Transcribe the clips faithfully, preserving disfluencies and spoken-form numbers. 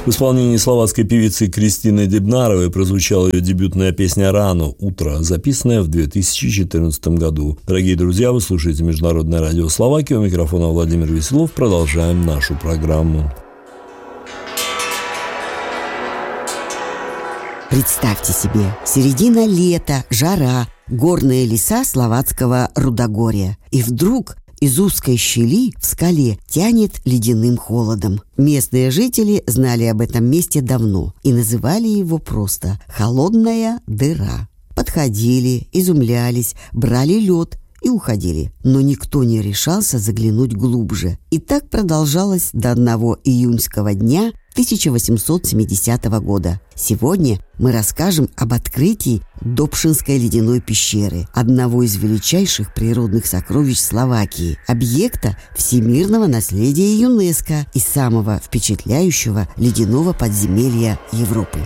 В исполнении словацкой певицы Кристины Дебнаровой прозвучала ее дебютная песня «Рано. Утро», записанная в две тысячи четырнадцатом году. Дорогие друзья, вы слушаете Международное радио Словакия. У микрофона Владимир Веселов. Продолжаем нашу программу. Представьте себе, середина лета, жара, горные леса словацкого Рудогорья. И вдруг из узкой щели в скале тянет ледяным холодом. Местные жители знали об этом месте давно и называли его просто «холодная дыра». Подходили, изумлялись, брали лед и уходили. Но никто не решался заглянуть глубже. И так продолжалось до одного июньского дня тысяча восемьсот семидесятого года. Сегодня мы расскажем об открытии Добшинской ледяной пещеры, одного из величайших природных сокровищ Словакии, объекта всемирного наследия ЮНЕСКО и самого впечатляющего ледяного подземелья Европы.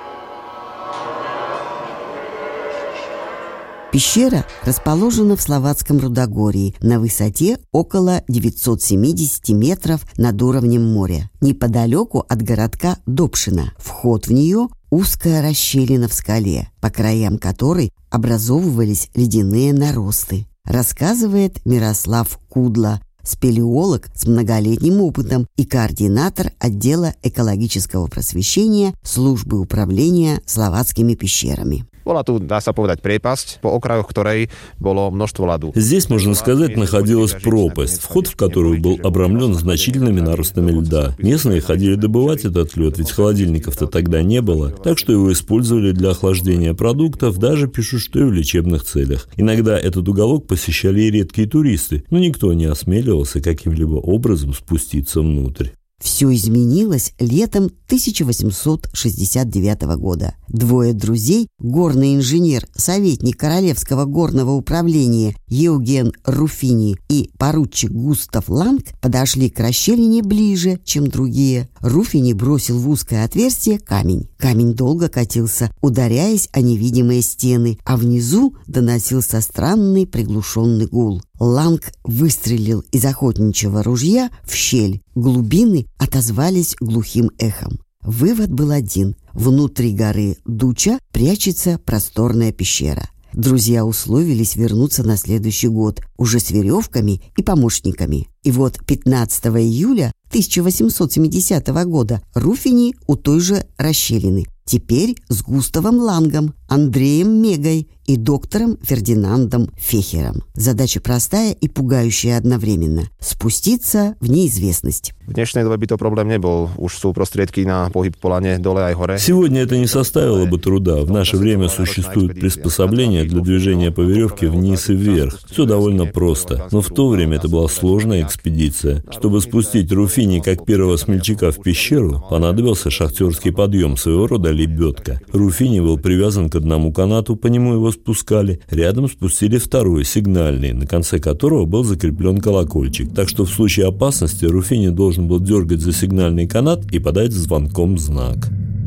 Пещера расположена в словацком Рудогорье на высоте около девятьсот семьдесят метров над уровнем моря, неподалеку от городка Добшина. Вход в нее – узкая расщелина в скале, по краям которой образовывались ледяные наросты. Рассказывает Мирослав Кудла, спелеолог с многолетним опытом и координатор отдела экологического просвещения службы управления словацкими пещерами. Bola tu, dá sa povedať, priepasť, po okrajoch ktorej bolo množstvo ľadu. Здесь, можно сказать, находилась пропасть, вход в которую был обрамлен значительными наростами льда. Местные ходили добывать этот лед, ведь холодильников-то тогда не было, так что его использовали для охлаждения продуктов, даже пишут, что и в лечебных целях. Иногда этот уголок посещали и редкие туристы, но никто не осмеливался каким-либо образом спуститься внутрь. Все изменилось летом тысяча восемьсот шестьдесят девятого года. Двое друзей, горный инженер, советник Королевского горного управления Евген Руфини и поручик Густав Ланг, подошли к расщелине ближе, чем другие. Руфини бросил в узкое отверстие камень. Камень долго катился, ударяясь о невидимые стены, а внизу доносился странный приглушенный гул. Ланг выстрелил из охотничьего ружья в щель. Глубины отозвались глухим эхом. Вывод был один. Внутри горы Дуча прячется просторная пещера. Друзья условились вернуться на следующий год, уже с веревками и помощниками. И вот пятнадцатого июля тысяча восемьсот семидесятого года Руфини у той же расщелины. Теперь с Густавом Лангом, Андреем Мегой и доктором Фердинандом Фехером. Задача простая и пугающая одновременно – спуститься в неизвестность. V dnešnej dobe by to problém nebol. Už sú prostriedky na pohyb po lane dole aj hore. Сегодня это не составило бы труда. В наше время существуют приспособления для движения по веревке вниз и вверх. Все довольно просто. Но в то время это была сложная экспедиция. Чтобы спустить Руфини как первого смельчака в пещеру, понадобился шахтерский подъем, своего рода лебедка. Руфини был привязан к одному канату, по нему его спускали. Рядом спустили второй, сигнальный, на конце которого был закреплен колокольчик. Так что в случае опасности Руфини должен был дергать за сигнальный канат и подать звонком знак.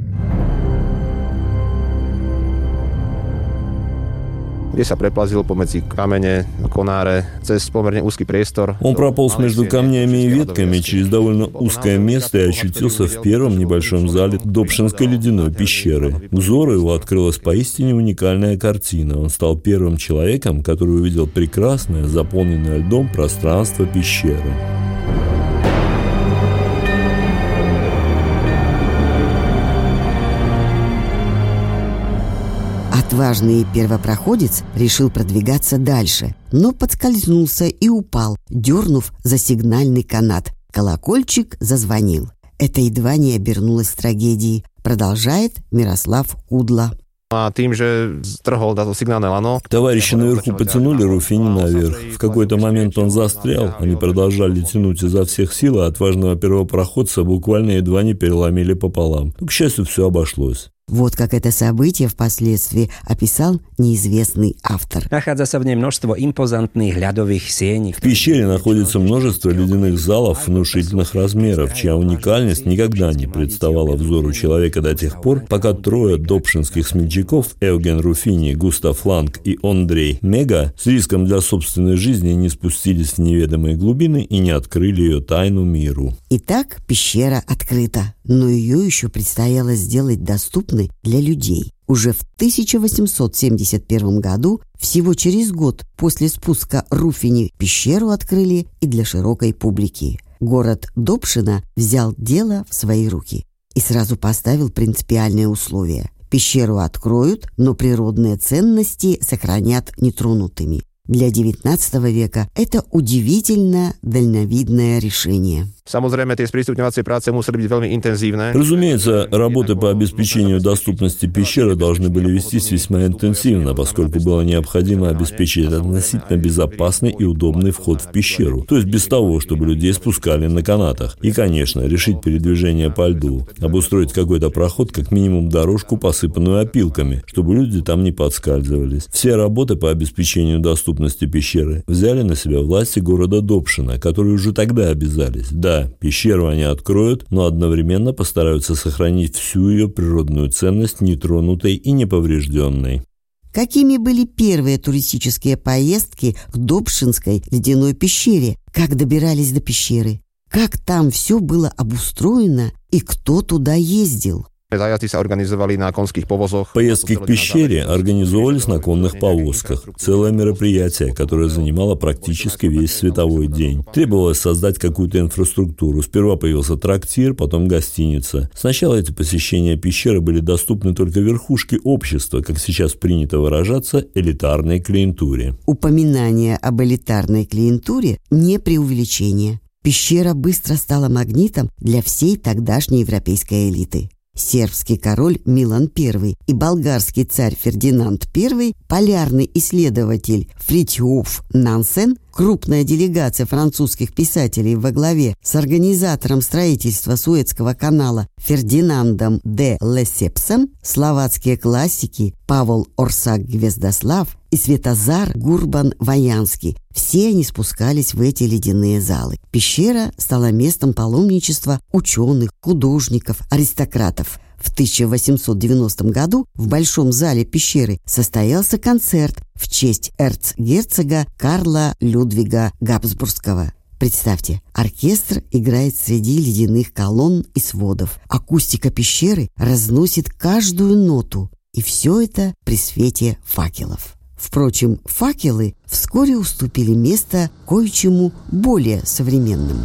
Kde sa preplazil pomedzi kamene, konáre, cez pomerne úzky priestor. Он прополз между камнями и ветками через довольно узкое место и очутился в первом небольшом зале Добшинской ледяной пещеры. Взору его открылась поистине уникальная картина. Он стал первым человеком, который увидел прекрасное, заполненное льдом пространство пещеры. Отважный первопроходец решил продвигаться дальше, но подскользнулся и упал, дернув за сигнальный канат. Колокольчик зазвонил. Это едва не обернулось трагедией, продолжает Мирослав Кудла. А тем же строгал дату сигнальное лано. Товарищи наверху потянули Руфини наверх. В какой-то момент он застрял. Они продолжали тянуть изо всех сил, а отважного первопроходца буквально едва не переломили пополам. Но, к счастью, все обошлось. Вот как это событие впоследствии описал неизвестный автор. Nachádza sa v nej množstvo impozantných ľadových siení. В пещере находится множество ледяных залов внушительных размеров, чья уникальность никогда не представала взору человека до тех пор, пока трое добшинских смельчаков Евген Руфини, Густав Ланг и Андрей Мега с риском для собственной жизни не спустились в неведомые глубины и не открыли ее тайну миру. Итак, пещера открыта. но ее еще предстояло сделать доступной для людей. Уже в тысяча восемьсот семьдесят первом году, всего через год после спуска Руфини, пещеру открыли и для широкой публики. Город Добшина взял дело в свои руки и сразу поставил принципиальные условия. Пещеру откроют, но природные ценности сохранят нетронутыми. Для девятнадцатого века это удивительно дальновидное решение. Samozrejme, tie sprístupňovacie práce museli byť veľmi intenzívne. Разумеется, работы по обеспечению доступности пещеры должны были вестись весьма интенсивно, поскольку было необходимо обеспечить относительно безопасный и удобный вход в пещеру, то есть без того, чтобы людей спускали на канатах. И, конечно, решить передвижение по льду, обустроить какой-то проход, как минимум дорожку, посыпанную опилками, чтобы люди там не подскальзывались. Все работы по обеспечению доступности пещеры взяли на себя власти города Добшина, которые уже тогда обязались. Да, пещеру они откроют, но одновременно постараются сохранить всю ее природную ценность нетронутой и неповрежденной. Какими были первые туристические поездки к Добшинской ледяной пещере? Как добирались до пещеры? Как там все было обустроено и кто туда ездил? Zajatci sa organizovali na konských povozoch. Поездки к пещере организовывались на конных повозках. Целое мероприятие, которое занимало практически весь световой день. Требовалось создать какую-то инфраструктуру. Сперва появился трактир, потом гостиница. Сначала эти посещения пещеры были доступны только верхушке общества, как сейчас принято выражаться, элитарной клиентуре. Упоминание об элитарной клиентуре не преувеличение. Пещера быстро стала магнитом для всей тогдашней европейской элиты. Сербский король Милан Первый и болгарский царь Фердинанд Первый, полярный исследователь Фритьоф Нансен, крупная делегация французских писателей во главе с организатором строительства Суэцкого канала Фердинандом де Лесепсом, словацкие классики Павел Орсак-Гвездослав и Светозар Гурбан-Ваянский. Все они спускались в эти ледяные залы. Пещера стала местом паломничества ученых, художников, аристократов. В тысяча восемьсот девяностом году в Большом зале пещеры состоялся концерт в честь эрцгерцога Карла Людвига Габсбургского. Представьте, оркестр играет среди ледяных колонн и сводов. Акустика пещеры разносит каждую ноту. И все это при свете факелов. Впрочем, факелы вскоре уступили место кое-чему более современному.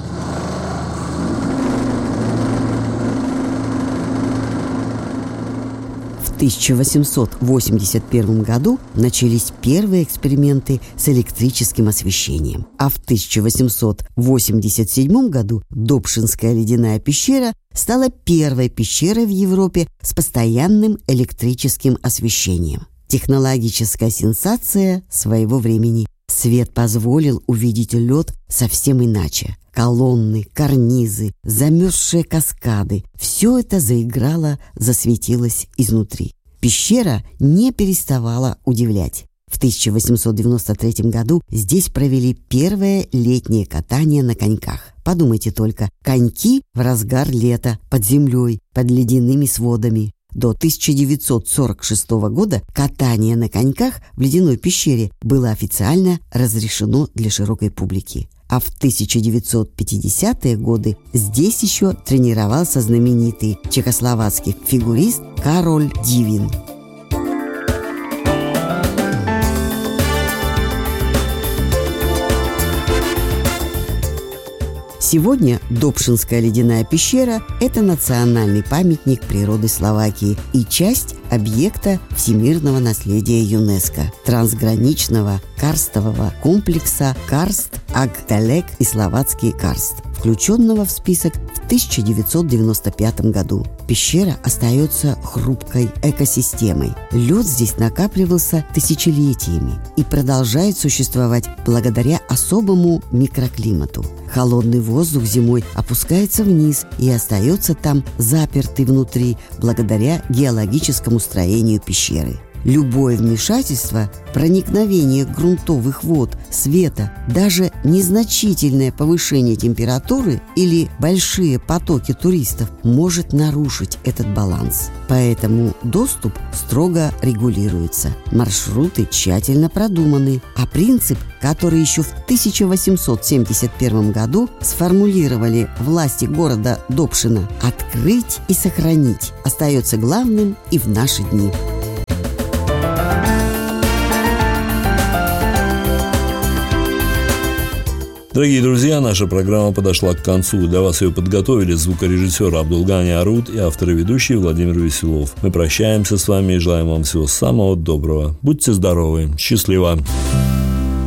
В тысяча восемьсот восемьдесят первом году начались первые эксперименты с электрическим освещением, а в тысяча восемьсот восемьдесят седьмом году Добшинская ледяная пещера стала первой пещерой в Европе с постоянным электрическим освещением. Технологическая сенсация своего времени. Свет позволил увидеть лед совсем иначе. Колонны, карнизы, замерзшие каскады – все это заиграло, засветилось изнутри. Пещера не переставала удивлять. В тысяча восемьсот девяносто третьем году здесь провели первое летнее катание на коньках. Подумайте только, коньки в разгар лета, под землей, под ледяными сводами. До тысяча девятьсот сорок шестого года катание на коньках в ледяной пещере было официально разрешено для широкой публики. А в тысяча девятьсот пятидесятые годы здесь еще тренировался знаменитый чехословацкий фигурист Кароль Дивин. Сегодня Добшинская ледяная пещера – это национальный памятник природы Словакии и часть объекта всемирного наследия ЮНЕСКО, трансграничного карстового комплекса Карст-Агтелек и Словацкий Карст, включенного в список в тысяча девятьсот девяносто пятом году. Пещера остается хрупкой экосистемой. Лед здесь накапливался тысячелетиями и продолжает существовать благодаря особому микроклимату. Холодный воздух зимой опускается вниз и остается там запертый внутри благодаря геологическому строению пещеры. Любое вмешательство, проникновение грунтовых вод, света, даже незначительное повышение температуры или большие потоки туристов может нарушить этот баланс. Поэтому доступ строго регулируется. Маршруты тщательно продуманы, а принцип, который еще в тысяча восемьсот семьдесят первом году сформулировали власти города Добшина «открыть и сохранить», остается главным и в наши дни. Дорогие друзья, наша программа подошла к концу. Для вас ее подготовили звукорежиссер Абдулгани Арут и автор и ведущий Владимир Веселов. Мы прощаемся с вами и желаем вам всего самого доброго. Будьте здоровы. Счастливо.